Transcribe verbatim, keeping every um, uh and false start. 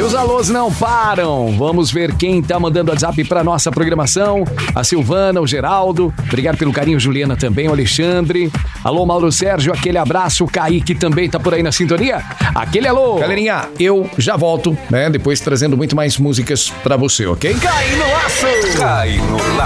os alôs não param. Vamos ver quem tá mandando WhatsApp pra nossa programação. A Silvana, o Geraldo. Obrigado pelo carinho, Juliana também, o Alexandre. Alô, Mauro Sérgio, aquele abraço. O Kaique também tá por aí na sintonia. Aquele alô. Galerinha, eu já volto, né? Depois trazendo muito mais músicas pra você, ok? Cai no laço! Cai no laço!